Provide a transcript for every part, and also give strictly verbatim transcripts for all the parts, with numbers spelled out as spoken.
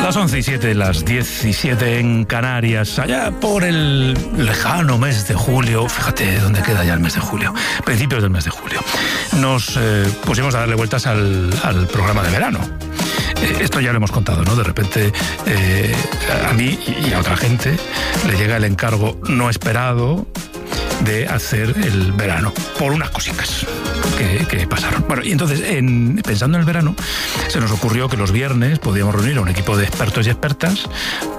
Las once y siete, las diecisiete en Canarias, allá por el lejano mes de julio, fíjate dónde queda ya el mes de julio, principios del mes de julio, nos eh, pusimos a darle vueltas al, al programa de verano. Eh, esto ya lo hemos contado, ¿no? De repente eh, a mí y a otra gente le llega el encargo no esperado de hacer el verano, por unas cositas que, que pasaron. Bueno, y entonces, en, pensando en el verano, se nos ocurrió que los viernes podíamos reunir a un equipo de expertos y expertas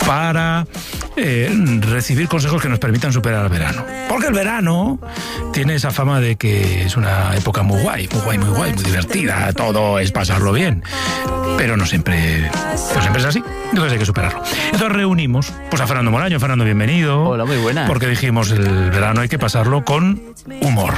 para eh, recibir consejos que nos permitan superar el verano. Porque el verano tiene esa fama de que es una época muy guay, muy guay, muy guay, muy divertida, todo es pasarlo bien. Pero no siempre, no siempre es así, entonces hay que superarlo. Entonces reunimos pues a Fernando Moraño. Fernando, bienvenido. Hola, muy buena. Porque dijimos, el verano hay que pasarlo con humor.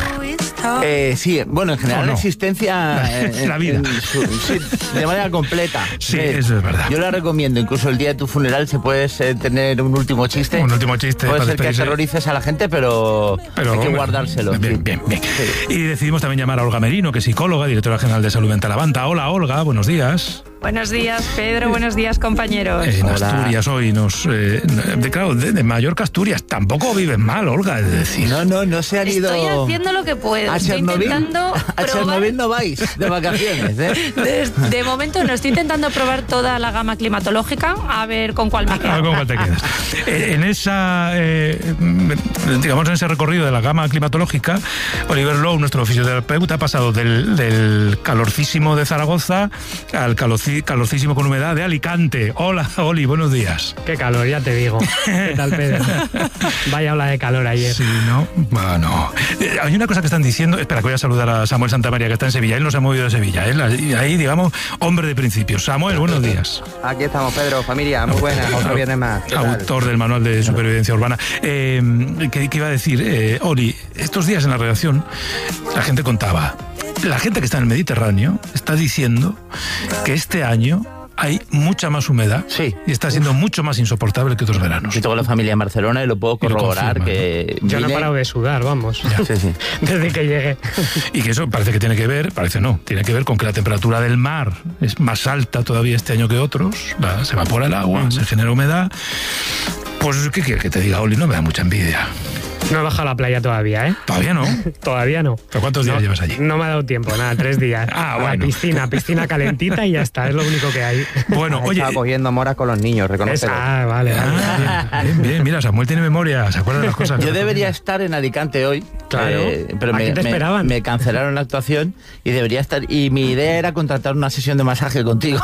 Eh, sí, bueno, en general no? la existencia eh, la vida en su, sí, de manera completa. Sí, eh, eso es verdad. Yo la recomiendo, incluso el día de tu funeral se puedes eh, tener un último chiste. Un último chiste. Puede ser que aterrorices a la gente, pero, pero hay que guardárselo. Bien, sí. bien, bien. Sí. Y decidimos también llamar a Olga Merino, que es psicóloga, directora general de Salud Mental Avanta. Hola, Olga, buenos días. Buenos días, Pedro. Buenos días, compañeros. En Hola. Asturias hoy nos... Eh, de, claro, de, de Mallorca, Asturias. Tampoco viven mal, Olga, es decir. No, no, no se han ido... Estoy haciendo lo que puedo. A Estoy Chernobyl, intentando a probar... Chernobyl no vais de vacaciones, ¿eh? De, de momento no, estoy intentando probar toda la gama climatológica, a ver con cuál me A quedo. ver con cuál te quedas. Eh, en esa, eh, digamos, en ese recorrido de la gama climatológica, Oliver Lowe, nuestro fisioterapeuta, ha pasado del, del calorcísimo de Zaragoza al calorci, calorcísimo con humedad de Alicante. Hola, Oli, buenos días. Qué calor, ya te digo. ¿Qué tal, Pedro? Vaya ola de calor ayer. Sí, ¿no? Bueno, eh, hay una cosa que están diciendo. Espera, que voy a saludar a Samuel Santamaría, que está en Sevilla. Él no se ha movido de Sevilla. Él, ahí, digamos, hombre de principios. Samuel, buenos días. Aquí estamos, Pedro, familia, muy buenas, otro viernes más. ¿Qué tal? Autor del Manual de Supervivencia Urbana. Eh, ¿qué, ¿Qué iba a decir? Eh, Oli, estos días en la redacción la gente contaba, la gente que está en el Mediterráneo está diciendo que este año hay mucha más humedad, sí, y está siendo mucho más insoportable que otros veranos. Yo tengo la familia en Barcelona y lo puedo corroborar. Lo confirma, que ¿no? Yo vine... no he parado de sudar, vamos. Sí, sí. Desde que llegué. Y que eso parece que tiene que ver, parece no, tiene que ver con que la temperatura del mar es más alta todavía este año que otros, la, se evapora el agua, uh-huh. se genera humedad. Pues, ¿qué quieres que te diga, Oli? No me da mucha envidia. No he bajado a la playa todavía, ¿eh? ¿Todavía no? Todavía no. ¿Pero cuántos días no, llevas allí? No me ha dado tiempo, nada, tres días. Ah, a bueno. la piscina, piscina calentita y ya está, es lo único que hay. Bueno, oye... Estaba cogiendo moras con los niños, reconócelo. Ah, vale, vale. Ah, bien, bien, bien, mira, Samuel tiene memoria, se acuerda de las cosas. Yo debería estar en Alicante hoy, claro, eh, pero ¿a me, quién te me, esperaban? me cancelaron la actuación y debería estar. Y mi idea era contratar una sesión de masaje contigo.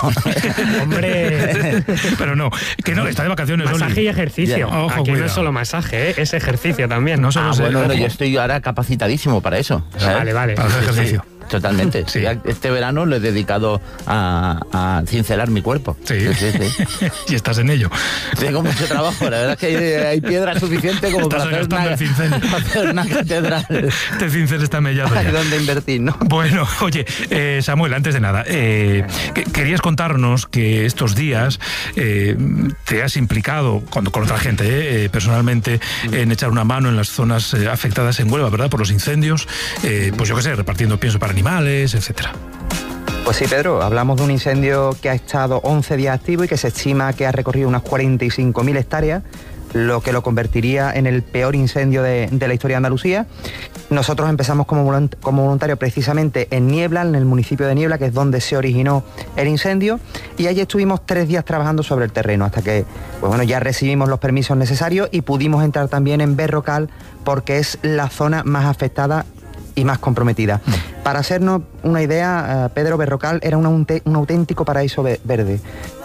Hombre, pero no, que no, está de vacaciones. masaje Oli. y ejercicio. Ojo, Aquí cuidado. no es solo masaje, ¿eh? Es ejercicio también. No solo Ah, se- bueno, no, ojo. yo estoy ahora capacitadísimo para eso. ¿sabes? Vale, vale. Para hacer ejercicio. Totalmente. Sí. Sí, este verano lo he dedicado a, a cincelar mi cuerpo. Sí, sí, sí. y estás en ello. Tengo mucho trabajo. La verdad es que hay, hay piedra suficiente como Estás para hacer gastando una, el cincel. para hacer una catedral. Este cincel está mellado Hay ya. dónde invertir, ¿no? Bueno, oye, eh, Samuel, antes de nada, eh, que, querías contarnos que estos días eh, te has implicado con, con otra gente, eh, eh, personalmente, en echar una mano en las zonas eh, afectadas en Huelva, ¿verdad? Por los incendios, eh, pues yo qué sé, repartiendo pienso para animales, etcétera. Pues sí, Pedro, hablamos de un incendio que ha estado once días activo y que se estima que ha recorrido unas cuarenta y cinco mil hectáreas, lo que lo convertiría en el peor incendio de, de la historia de Andalucía. Nosotros empezamos como, volunt- como voluntario precisamente en Niebla, en el municipio de Niebla, que es donde se originó el incendio, y allí estuvimos tres días trabajando sobre el terreno, hasta que pues bueno, ya recibimos los permisos necesarios y pudimos entrar también en Berrocal, porque es la zona más afectada y más comprometida. Mm. Para hacernos una idea, Pedro, Berrocal era un, un auténtico paraíso verde.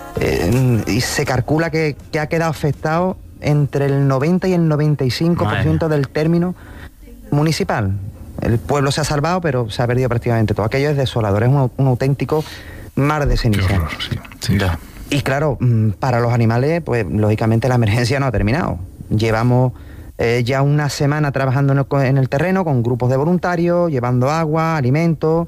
Eh, y se calcula que, que ha quedado afectado entre el noventa y el noventa y cinco por ciento del término municipal. El pueblo se ha salvado, pero se ha perdido prácticamente todo. Aquello es desolador, es un, un auténtico mar de ceniza. Qué horror, sí. Sí. Y claro, para los animales, pues lógicamente la emergencia no ha terminado. Llevamos eh, ya una semana trabajando en el, en el terreno con grupos de voluntarios, llevando agua, alimentos,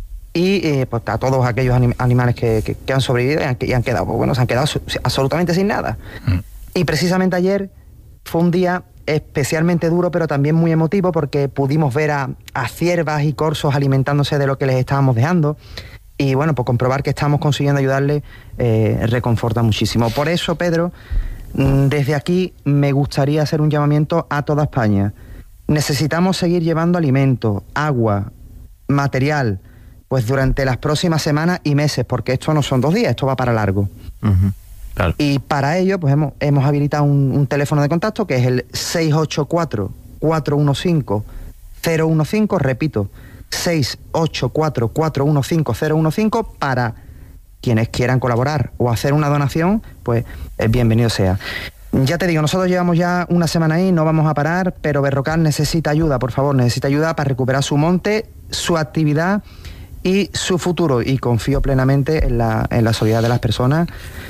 y eh, pues a todos aquellos anim animales que, que, que han sobrevivido y han, y han quedado, pues, bueno, se han quedado absolutamente sin nada. Mm. Y precisamente ayer fue un día especialmente duro, pero también muy emotivo, porque pudimos ver a, a ciervas y corzos alimentándose de lo que les estábamos dejando. y bueno, pues comprobar que estamos consiguiendo ayudarle eh, reconforta muchísimo. Por eso, Pedro, desde aquí me gustaría hacer un llamamiento a toda España. Necesitamos seguir llevando alimentos, agua, material, pues durante las próximas semanas y meses, porque esto no son dos días, esto va para largo. Uh-huh. Claro. Y para ello, pues hemos, hemos habilitado un, un teléfono de contacto que es el seis ocho cuatro, cuatro uno cinco, cero uno cinco, repito, seis ocho cuatro, cuatro uno cinco, cero uno cinco, para quienes quieran colaborar o hacer una donación, pues bienvenido sea. Ya te digo, nosotros llevamos ya una semana ahí, no vamos a parar, pero Berrocal necesita ayuda, por favor, necesita ayuda para recuperar su monte, su actividad y su futuro, y confío plenamente en la, en la solidaridad de las personas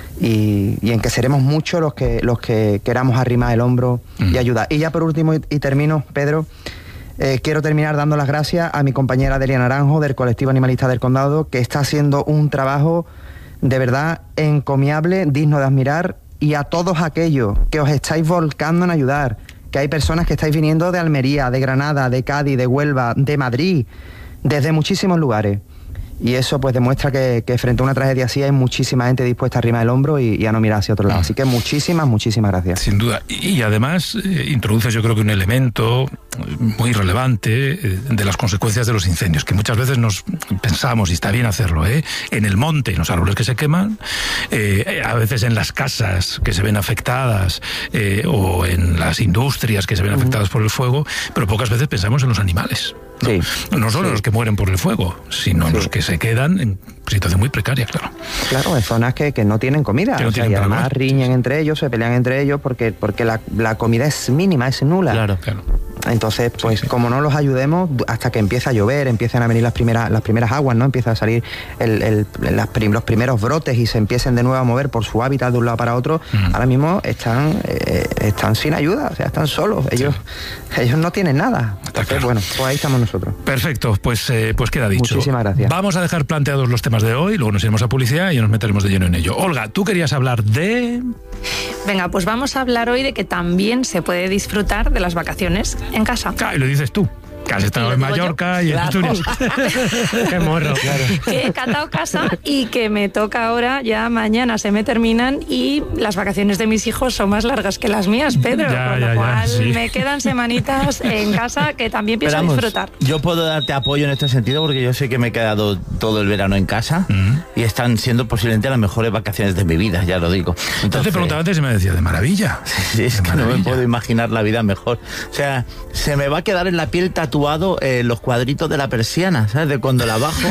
y, y en que seremos muchos los que, los que queramos arrimar el hombro mm. y ayudar. Y ya por último, y, y termino, Pedro, eh, quiero terminar dando las gracias a mi compañera Delia Naranjo del Colectivo Animalista del Condado, que está haciendo un trabajo de verdad encomiable, digno de admirar, y a todos aquellos que os estáis volcando en ayudar, que hay personas que estáis viniendo de Almería, de Granada, de Cádiz, de Huelva, de Madrid, desde muchísimos lugares. Y eso pues demuestra que, que frente a una tragedia así hay muchísima gente dispuesta a arrimar el hombro y, y a no mirar hacia otro lado. Así que muchísimas, muchísimas gracias. Sin duda. Y, y además eh, introduces yo creo que un elemento muy relevante eh, de las consecuencias de los incendios, que muchas veces nos pensamos, y está bien hacerlo, ¿eh? en el monte, en los árboles que se queman, eh, a veces en las casas que se ven afectadas eh, o en las industrias que se ven afectadas uh-huh. por el fuego, pero pocas veces pensamos en los animales. No, sí, no solo sí. los que mueren por el fuego, sino sí. los que se quedan en situación muy precaria, claro. Claro, en zonas que, que no tienen comida, que no o sea, tienen y además comer. riñen entre ellos, se pelean entre ellos porque, porque la, la comida es mínima, es nula. Claro, claro. Entonces, pues sí, sí. como no los ayudemos, hasta que empieza a llover, empiezan a venir las primeras, las primeras aguas, ¿no? Empieza a salir el, el, las prim, los primeros brotes y se empiecen de nuevo a mover por su hábitat de un lado para otro, mm. ahora mismo están, eh, están sin ayuda, o sea, están solos, ellos, sí. ellos no tienen nada. Entonces, claro. bueno, pues ahí estamos nosotros. Perfecto, pues, eh, pues queda dicho. Muchísimas gracias. Vamos a dejar planteados los temas de hoy, luego nos iremos a publicidad y nos meteremos de lleno en ello. Olga, tú querías hablar de... Venga, pues vamos a hablar hoy de que también se puede disfrutar de las vacaciones en casa. Ah, y lo dices tú, que has estado en Mallorca y en Asturias. Qué morro, claro. Que he catado casa y que me toca ahora, ya mañana se me terminan y las vacaciones de mis hijos son más largas que las mías, Pedro. Ya, con ya, lo cual ya, sí. me quedan semanitas en casa que también pienso Esperamos, disfrutar. Yo puedo darte apoyo en este sentido porque yo sé que me he quedado todo el verano en casa Mm. y están siendo posiblemente las mejores vacaciones de mi vida, ya lo digo. Entonces Entonces te preguntaba antes y me decía, de maravilla. Sí, es De que no me maravilla. puedo imaginar la vida mejor. O sea, se me va a quedar en la piel tatuado eh, los cuadritos de la persiana, ¿sabes? De cuando la bajo.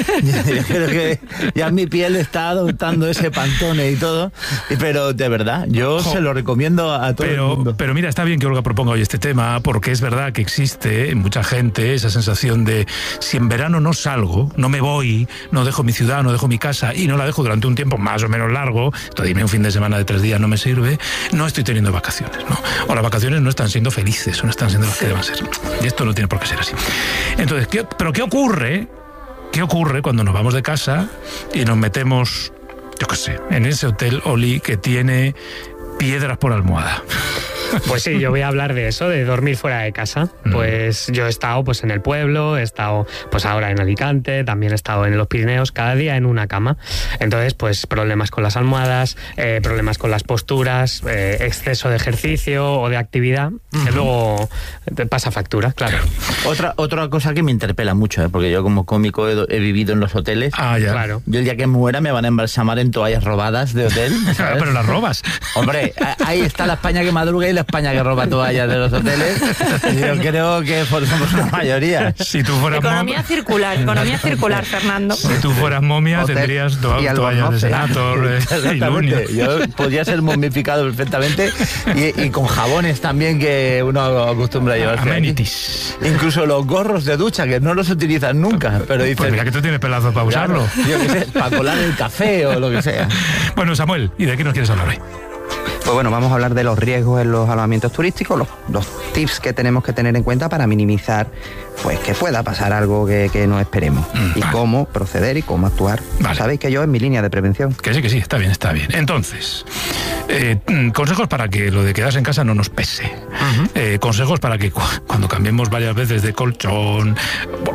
Yo creo que ya mi piel está adoptando ese pantone y todo. Y, pero de verdad, yo Jo, se lo recomiendo a todo Pero, el mundo. pero mira, está bien que Olga proponga hoy este tema, porque es verdad que existe en mucha gente esa sensación de si en verano no salgo, no me voy, no dejo mi ciudad, no dejo mi casa y no la dejo durante un tiempo más o menos largo, todavía un fin de semana de tres días no me sirve, no estoy teniendo vacaciones, ¿no? O las vacaciones no están siendo felices, o no están siendo las que deben ser. Y esto no tiene por qué ser así. Entonces, ¿qué, pero ¿qué ocurre? ¿Qué ocurre cuando nos vamos de casa y nos metemos, yo qué sé, en ese hotel Oli que tiene piedras por almohada? Pues sí, yo voy a hablar de eso, de dormir fuera de casa. Mm. Pues yo he estado pues en el pueblo, he estado pues ahora en Alicante, también he estado en los Pirineos, cada día en una cama. Entonces, pues problemas con las almohadas, eh, problemas con las posturas, eh, exceso de ejercicio o de actividad, uh-huh. que luego te pasa factura, claro. Otra, otra cosa que me interpela mucho, ¿eh? Porque yo como cómico he, he vivido en los hoteles. Ah, ya. Claro. Yo el día que muera me van a embalsamar en toallas robadas de hotel, ¿sabes? Pero las robas. Hombre, ahí está la España que madruga y la España que roba toallas de los hoteles. Yo creo que somos una mayoría. Si tú fueras Economía momia, circular, economía circular, Fernando. si tú fueras momia Hotel tendrías to y toallas de albornoz, Senator eh, y Lunio. Exactamente. Yo podría ser momificado perfectamente y, y con jabones también que uno acostumbra a llevarse. Amenities. Incluso los gorros de ducha que no los utilizan nunca, pero dices, Pues mira que tú tienes pelazo para usarlo. claro, yo qué sé, para colar el café o lo que sea. Bueno, Samuel, ¿y de qué nos quieres hablar hoy? Pues bueno, vamos a hablar de los riesgos en los alojamientos turísticos, los, los tips que tenemos que tener en cuenta para minimizar pues que pueda pasar algo que, que no esperemos. Mm, y vale. cómo proceder y cómo actuar. Vale. Sabéis que yo es mi línea de prevención. Que sí, que sí, está bien, está bien. Entonces, eh, consejos para que lo de quedarse en casa no nos pese. Uh-huh. eh, consejos para que cu- cuando cambiemos varias veces de colchón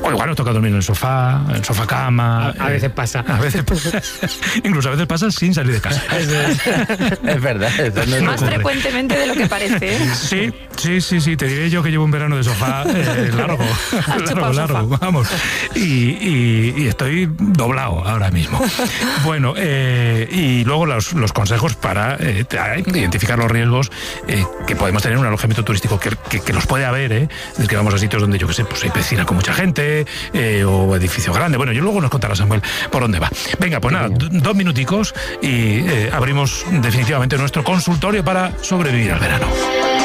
O igual nos toca dormir en el sofá, en el sofá cama. A, a veces pasa. A veces pasa. Incluso a veces pasa sin salir de casa. Es verdad. Eso no Más ocurre. frecuentemente de lo que parece. ¿eh? Sí, sí, sí, sí. Te diré yo que llevo un verano de sofá eh, largo. Has chupado largo, largo. sofá. Vamos. Y, y- y estoy doblado ahora mismo. Bueno, eh, y luego los, los consejos para eh, identificar los riesgos eh, que podemos tener en un alojamiento turístico, que, que, que los puede haber, ¿eh? Es que vamos a sitios donde, yo qué sé, pues hay piscina con mucha gente, eh, o edificio grande. Bueno, yo luego nos contará Samuel por dónde va. Venga, pues nada, d- dos minuticos y eh, abrimos definitivamente nuestro consultorio para sobrevivir al verano.